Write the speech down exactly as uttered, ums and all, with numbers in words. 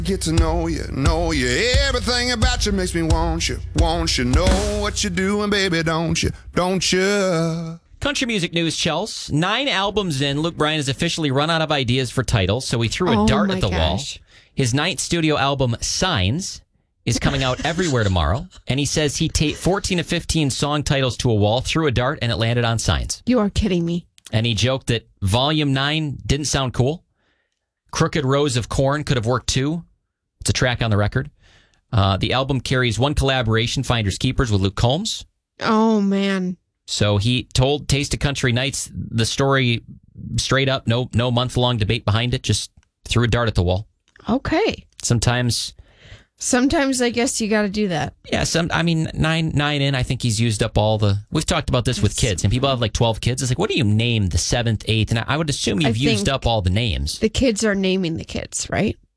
Get to know you, know you. Everything about you makes me want you, want you. Know what you're doing, baby, don't you, don't you? Country music news, Chels. Nine albums in, Luke Bryan has officially run out of ideas for titles, so he threw a Oh, dart my at the gosh. wall. His ninth studio album, Signs, is coming out everywhere tomorrow, and he says he taped fourteen to fifteen song titles to a wall, threw a dart, and it landed on Signs. You are kidding me. And he joked that Volume nine didn't sound cool. Crooked Rose of Corn could have worked too. It's a track on the record. Uh, the album carries one collaboration, Finders Keepers, with Luke Combs. Oh, man. So he told Taste of Country Nights the story straight up, no no month-long debate behind it, just threw a dart at the wall. Okay. Sometimes... Sometimes I guess you got to do that. Yeah, some. I mean, nine nine in, I think he's used up all the... We've talked about this with kids, and people have like twelve kids. It's like, what do you name the seventh, eighth? And I would assume you've I used think up all the names. The kids are naming the kids, right?